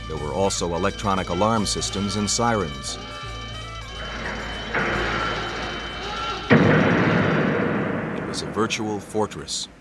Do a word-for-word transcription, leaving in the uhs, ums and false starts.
There were also electronic alarm systems and sirens. It was a virtual fortress.